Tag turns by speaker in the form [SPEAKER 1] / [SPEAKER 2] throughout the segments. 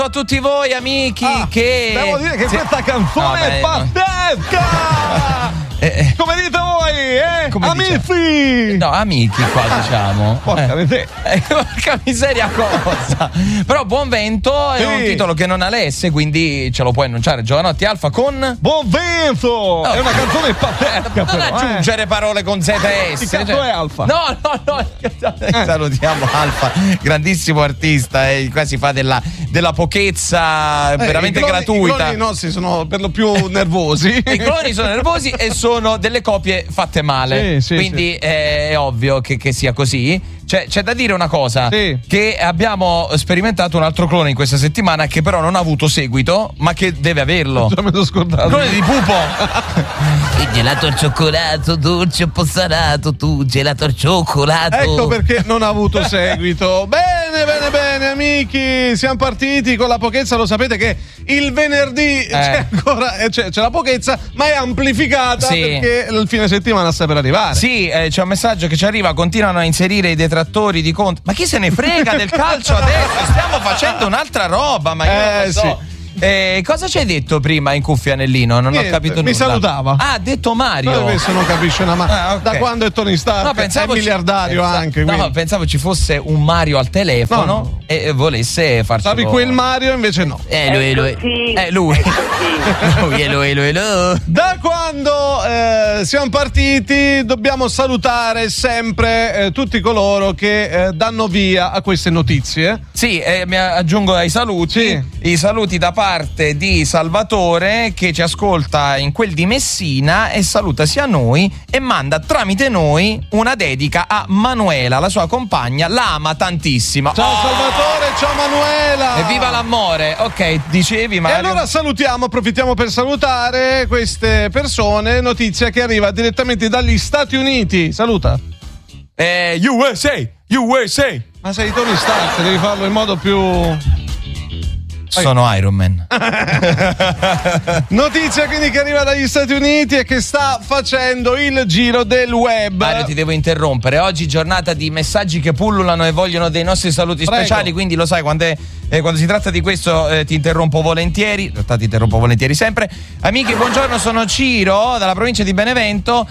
[SPEAKER 1] a tutti voi amici che...
[SPEAKER 2] Devo dire che questa canzone è pazzesca! Come dite voi,
[SPEAKER 1] Come
[SPEAKER 2] amici?
[SPEAKER 1] No, amici qua diciamo.
[SPEAKER 2] Porca miseria.
[SPEAKER 1] Porca miseria cosa? Però Buon Vento è un titolo che non ha l'S, quindi ce lo puoi annunciare. Giovanotti Alfa con
[SPEAKER 2] Buon Vento! È una canzone pazzesca.
[SPEAKER 1] Non aggiungere parole con ZS.
[SPEAKER 2] Che cazzo è Alfa?
[SPEAKER 1] No. Salutiamo Alfa, grandissimo artista. Qua si fa della pochezza veramente gratuita.
[SPEAKER 2] I cloni nostri sono per lo più nervosi.
[SPEAKER 1] I cloni sono nervosi e sono delle copie fatte male. Quindi è ovvio che sia così. C'è da dire una cosa, che abbiamo sperimentato un altro clone in questa settimana che però non ha avuto seguito, ma che deve averlo.
[SPEAKER 2] Già me l'ho scordato.
[SPEAKER 1] Il clone di Pupo.
[SPEAKER 3] Il gelato al cioccolato, dolce un po' salato, tu gelato al cioccolato.
[SPEAKER 2] Ecco perché non ha avuto seguito. Bene, amici, siamo partiti con la pochezza. Lo sapete che il venerdì c'è la pochezza, ma è amplificata perché il fine settimana sta per arrivare.
[SPEAKER 1] Sì, c'è un messaggio che ci arriva, continuano a inserire i detrattori di Conte. Ma chi se ne frega del calcio adesso? Stiamo facendo un'altra roba, ma io non lo so. Cosa ci hai detto prima in cuffia Nellino? Non ho capito nulla.
[SPEAKER 2] Mi salutava.
[SPEAKER 1] Ha detto Mario.
[SPEAKER 2] Questo non capisce una okay. Da quando è Tony Stark è miliardario anche.
[SPEAKER 1] No, pensavo ci fosse un Mario al telefono e volesse farci.
[SPEAKER 2] Sapi quel Mario invece no.
[SPEAKER 1] Lui.
[SPEAKER 2] Da quando siamo partiti dobbiamo salutare sempre tutti coloro che danno via a queste notizie.
[SPEAKER 1] Sì, mi aggiungo ai saluti. I saluti da parte di Salvatore che ci ascolta in quel di Messina e saluta sia noi e manda tramite noi una dedica a Manuela, la sua compagna, la ama tantissimo.
[SPEAKER 2] Ciao Salvatore, ciao Manuela.
[SPEAKER 1] E viva l'amore. Ok, dicevi Mario.
[SPEAKER 2] E allora approfittiamo per salutare queste persone. Notizia che arriva direttamente dagli Stati Uniti. Saluta.
[SPEAKER 1] USA.
[SPEAKER 2] Ma sei Tony Stark, devi farlo in modo più...
[SPEAKER 1] Sono Iron Man.
[SPEAKER 2] Notizia quindi che arriva dagli Stati Uniti e che sta facendo il giro del web.
[SPEAKER 1] Mario, ti devo interrompere. Oggi giornata di messaggi che pullulano e vogliono dei nostri saluti speciali, quindi lo sai, quando si tratta di questo ti interrompo volentieri. In realtà ti interrompo volentieri sempre. Amici, buongiorno, sono Ciro dalla provincia di Benevento.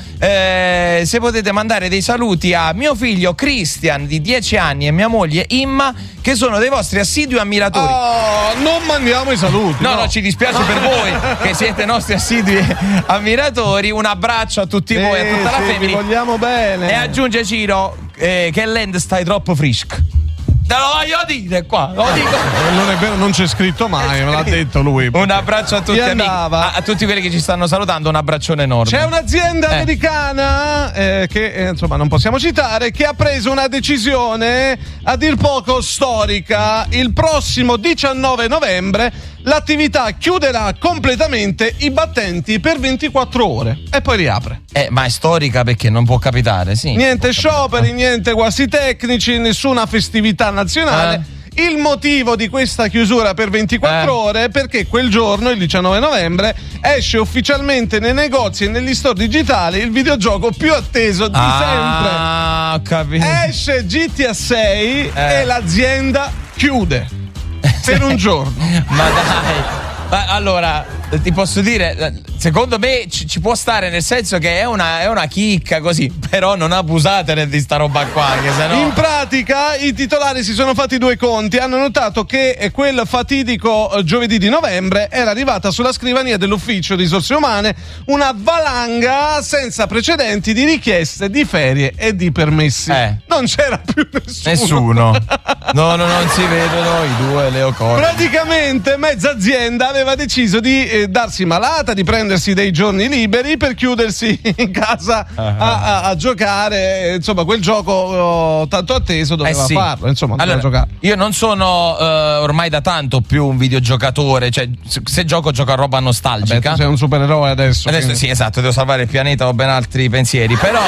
[SPEAKER 1] Se potete mandare dei saluti a mio figlio Christian di 10 anni e mia moglie Imma, che sono dei vostri assidui ammiratori.
[SPEAKER 2] Non mandiamo i saluti.
[SPEAKER 1] No, ci dispiace per voi che siete nostri assidui ammiratori. Un abbraccio a tutti voi, a tutta la famiglia.
[SPEAKER 2] Vi vogliamo bene.
[SPEAKER 1] E aggiunge Ciro che l'end stai troppo frisk. Te lo voglio dire qua, lo dico.
[SPEAKER 2] Non è vero, non c'è scritto mai, me l'ha detto lui.
[SPEAKER 1] Un abbraccio a tutti, amici, a tutti quelli che ci stanno salutando, un abbraccione enorme.
[SPEAKER 2] C'è un'azienda americana che insomma non possiamo citare, che ha preso una decisione a dir poco storica. Il prossimo 19 novembre l'attività chiuderà completamente i battenti per 24 ore e poi riapre.
[SPEAKER 1] Ma è storica perché non può capitare, sì.
[SPEAKER 2] Niente scioperi, niente guasti tecnici, nessuna festività nazionale. Il motivo di questa chiusura per 24 ore è perché quel giorno, il 19 novembre, esce ufficialmente nei negozi e negli store digitali il videogioco più atteso di sempre.
[SPEAKER 1] Ho capito.
[SPEAKER 2] Esce GTA 6 e l'azienda chiude per un giorno.
[SPEAKER 1] Ma dai. Allora, ti posso dire, secondo me ci può stare, nel senso che è una chicca così, però non abusate di sta roba qua, che sennò...
[SPEAKER 2] In pratica i titolari si sono fatti due conti, hanno notato che quel fatidico giovedì di novembre era arrivata sulla scrivania dell'ufficio risorse umane una valanga senza precedenti di richieste di ferie e di permessi. Non c'era più nessuno.
[SPEAKER 1] No, non si vedono i due leocordi.
[SPEAKER 2] Praticamente mezza azienda aveva deciso di darsi malata, di prendersi dei giorni liberi per chiudersi in casa a giocare. Insomma, quel gioco tanto atteso doveva farlo. Insomma,
[SPEAKER 1] allora,
[SPEAKER 2] giocare.
[SPEAKER 1] Io non sono ormai da tanto più un videogiocatore, cioè se gioco a roba nostalgica.
[SPEAKER 2] Vabbè, tu sei un supereroe adesso.
[SPEAKER 1] Quindi... Sì, esatto, devo salvare il pianeta, ho ben altri pensieri, però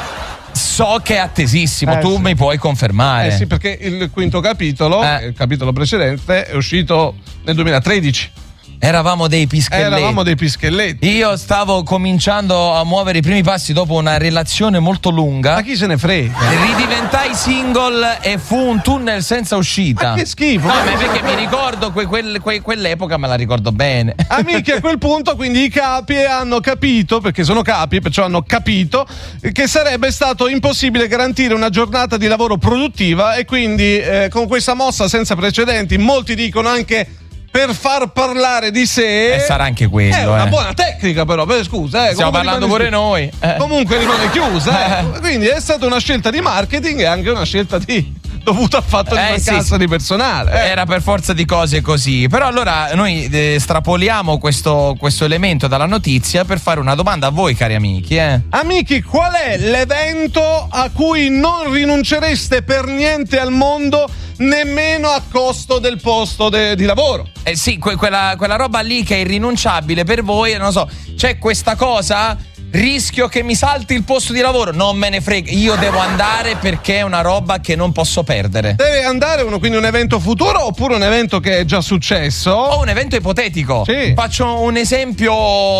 [SPEAKER 1] so che è attesissimo, tu mi puoi confermare.
[SPEAKER 2] Sì, perché il quinto capitolo, il capitolo precedente, è uscito nel 2013.
[SPEAKER 1] Eravamo dei
[SPEAKER 2] pischelletti.
[SPEAKER 1] Io stavo cominciando a muovere i primi passi dopo una relazione molto lunga.
[SPEAKER 2] Ma chi se ne frega?
[SPEAKER 1] Ridiventai single e fu un tunnel senza uscita.
[SPEAKER 2] Ma che schifo!
[SPEAKER 1] No, ma perché mi ricordo quell'epoca, me la ricordo bene.
[SPEAKER 2] Amici, a quel punto quindi i capi hanno capito, perché sono capi, perciò hanno capito che sarebbe stato impossibile garantire una giornata di lavoro produttiva e quindi con questa mossa senza precedenti, molti dicono anche per far parlare di sé.
[SPEAKER 1] E sarà anche quello.
[SPEAKER 2] È una buona tecnica, però, scusa.
[SPEAKER 1] Stiamo parlando pure noi.
[SPEAKER 2] Comunque rimane chiusa. Quindi è stata una scelta di marketing e anche una scelta dovuta al fatto di mancanza di personale.
[SPEAKER 1] Era per forza di cose così. Però allora noi estrapoliamo questo elemento dalla notizia per fare una domanda a voi, cari amici.
[SPEAKER 2] Amici, qual è l'evento a cui non rinuncereste per niente al mondo, nemmeno a costo del posto di lavoro?
[SPEAKER 1] Sì, quella roba lì che è irrinunciabile per voi, non so, c'è questa cosa, rischio che mi salti il posto di lavoro, non me ne frega, io devo andare perché è una roba che non posso perdere.
[SPEAKER 2] Deve andare quindi un evento futuro oppure un evento che è già successo?
[SPEAKER 1] O un evento ipotetico.
[SPEAKER 2] Sì.
[SPEAKER 1] Faccio un esempio,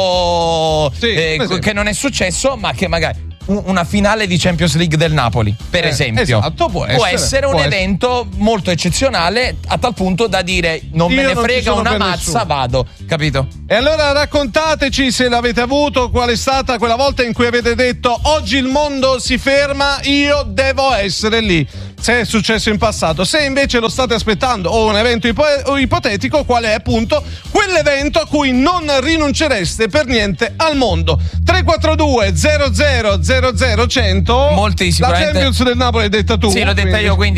[SPEAKER 1] che non è successo, ma che magari una finale di Champions League del Napoli, per esempio.
[SPEAKER 2] Esatto, può essere
[SPEAKER 1] un evento molto eccezionale a tal punto da dire non me ne frega una mazza, vado, capito?
[SPEAKER 2] E allora raccontateci se l'avete avuto, qual è stata quella volta in cui avete detto oggi il mondo si ferma, io devo essere lì. Se è successo in passato, se invece lo state aspettando o un evento ipotetico, qual è appunto quell'evento a cui non rinuncereste per niente al mondo. 342 00 00 100.
[SPEAKER 1] Molti sicuramente.
[SPEAKER 2] La Champions del Napoli l'hai detta tu.
[SPEAKER 1] Sì, l'ho detta io, quindi